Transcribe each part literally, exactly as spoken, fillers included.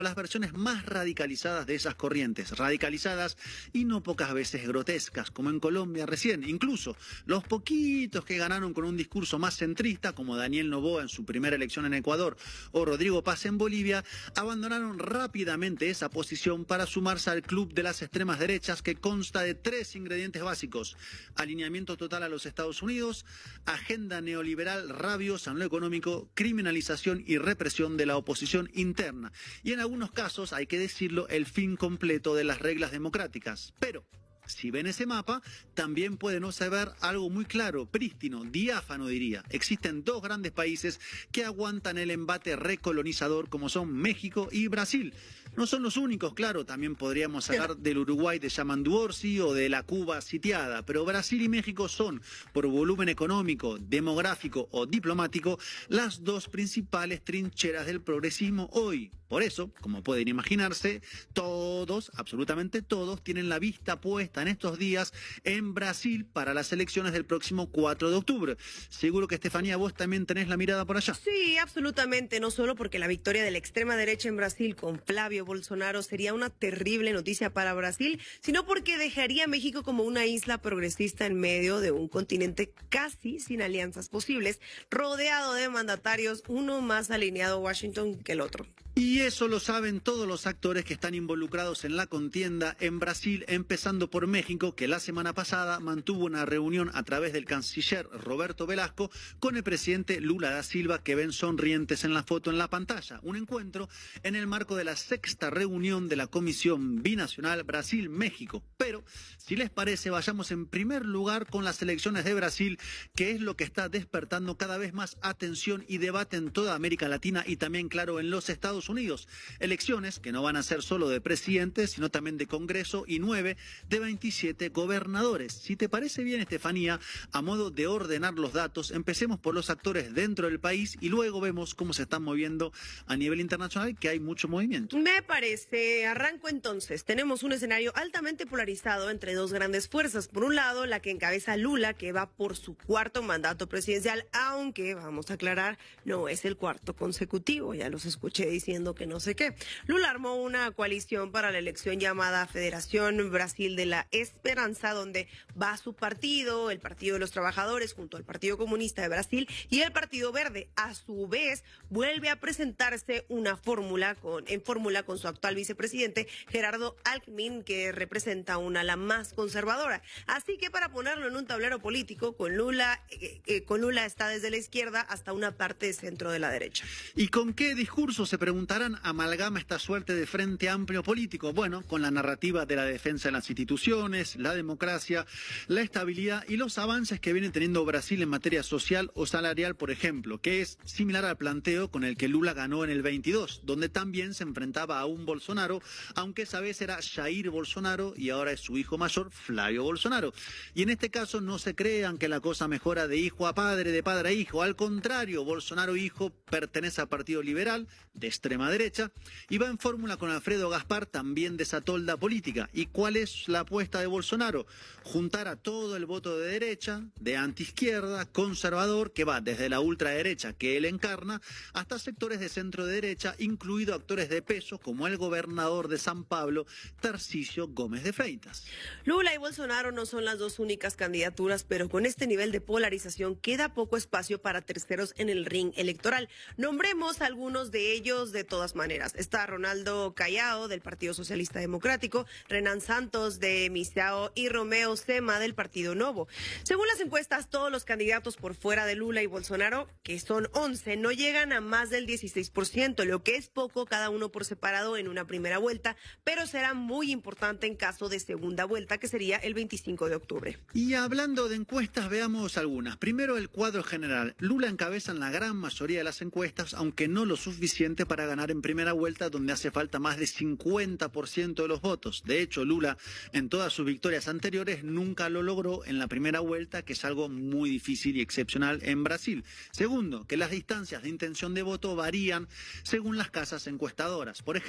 las versiones más radicalizadas de esas corrientes, radicalizadas y no pocas veces grotescas, como en Colombia recién. Incluso los poquitos que ganaron con un discurso más centrista, como Daniel Noboa en su primera elección en Ecuador o Rodrigo Paz en Bolivia, abandonaron rápidamente esa posición para sumarse al club de las extremas derechas, que consta de tres ingredientes básicos: alineamiento total a los Estados Unidos, agenda neoliberal rabiosa en lo económico, criminalización y represión de la oposición interna. Y en algunos casos, hay que decirlo, el fin completo de las reglas democráticas. Pero si ven ese mapa, también pueden observar algo muy claro, prístino, diáfano diría. Existen dos grandes países que aguantan el embate recolonizador, como son México y Brasil. No son los únicos, claro, también podríamos hablar del Uruguay de Yamandu Orsi o de la Cuba sitiada, pero Brasil y México son, por volumen económico, demográfico o diplomático, las dos principales trincheras del progresismo hoy. Por eso, como pueden imaginarse, todos, absolutamente todos, tienen la vista puesta en estos días en Brasil para las elecciones del próximo cuatro de octubre. Seguro que, Estefanía, vos también tenés la mirada por allá. Sí, absolutamente, no solo porque la victoria de la extrema derecha en Brasil con Flavio Bolsonaro sería una terrible noticia para Brasil, sino porque dejaría a México como una isla progresista en medio de un continente casi sin alianzas posibles, rodeado de mandatarios, uno más alineado a Washington que el otro. Y eso lo saben todos los actores que están involucrados en la contienda en Brasil, empezando por México, que la semana pasada mantuvo una reunión a través del canciller Roberto Velasco con el presidente Lula da Silva, que ven sonrientes en la foto en la pantalla. Un encuentro en el marco de la sexta reunión de la Comisión Binacional Brasil-México. Pero, si les parece, vayamos en primer lugar con las elecciones de Brasil, que es lo que está despertando cada vez más atención y debate en toda América Latina y también, claro, en los Estados Unidos. Elecciones que no van a ser solo de presidente, sino también de Congreso, y nueve de veintisiete gobernadores. Si te parece bien, Estefanía, a modo de ordenar los datos, empecemos por los actores dentro del país y luego vemos cómo se están moviendo a nivel internacional, que hay mucho movimiento. Me parece. Arranco entonces. Tenemos un escenario altamente polarizado entre dos grandes fuerzas. Por un lado, la que encabeza Lula, que va por su cuarto mandato presidencial, aunque, vamos a aclarar, no es el cuarto consecutivo. Ya los escuché diciendo que no sé qué. Lula armó una coalición para la elección llamada Federación Brasil de la Esperanza, donde va su partido, el Partido de los Trabajadores, junto al Partido Comunista de Brasil y el Partido Verde. A su vez, vuelve a presentarse una fórmula con, en fórmula con su actual vicepresidente, Gerardo Alckmin, que representa una ala más conservadora. Así que, para ponerlo en un tablero político, con Lula, eh, eh, con Lula está desde la izquierda hasta una parte de centro de la derecha. ¿Y con qué discurso, se preguntarán, amalgama esta suerte de frente amplio político? Bueno, con la narrativa de la defensa de las instituciones, la democracia, la estabilidad y los avances que viene teniendo Brasil en materia social o salarial, por ejemplo, que es similar al planteo con el que Lula ganó en el veintidós, donde también se enfrentaba a un Bolsonaro, aunque esa vez era Jair Bolsonaro y ahora es su hijo mayor, Flavio Bolsonaro. Y en este caso no se crean que la cosa mejora de hijo a padre, de padre a hijo. Al contrario, Bolsonaro hijo pertenece al Partido Liberal, de extrema derecha, y va en fórmula con Alfredo Gaspar, también de esa tolda política. ¿Y cuál es la apuesta de Bolsonaro? Juntar a todo el voto de derecha, de antiizquierda, conservador, que va desde la ultraderecha que él encarna, hasta sectores de centro de derecha, incluido actores de peso como el gobernador de San Pablo, Tarcisio Gómez de Freitas. Lula y Bolsonaro no son las dos únicas candidaturas, pero con este nivel de polarización queda poco espacio para terceros en el ring electoral. Nombremos algunos de ellos de todas maneras. Está Ronaldo Callao, del Partido Socialista Democrático, Renan Santos, de Misaо, y Romeo Zema, del Partido Novo. Según las encuestas, todos los candidatos por fuera de Lula y Bolsonaro, que son once, no llegan a más del dieciséis por ciento, lo que es poco cada uno por separado en una primera vuelta, pero será muy importante en caso de segunda vuelta, que sería el veinticinco de octubre. Y hablando de encuestas, veamos algunas. Primero, el cuadro general. Lula encabeza en la gran mayoría de las encuestas, aunque no lo suficiente para ganar en primera vuelta, donde hace falta más de cincuenta por ciento de los votos. De hecho, Lula, en todas sus victorias anteriores, nunca lo logró en la primera vuelta, que es algo muy difícil y excepcional en Brasil. Segundo, que las distancias de intención de voto varían según las casas encuestadoras. Por ejemplo,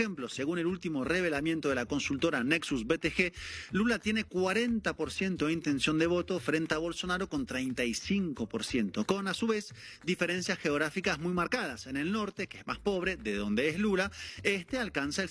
ejemplo, según el último revelamiento de la consultora Nexus B T G, Lula tiene cuarenta por ciento de intención de voto frente a Bolsonaro con treinta y cinco por ciento, con a su vez diferencias geográficas muy marcadas. En el norte, que es más pobre, de donde es Lula, este alcanza el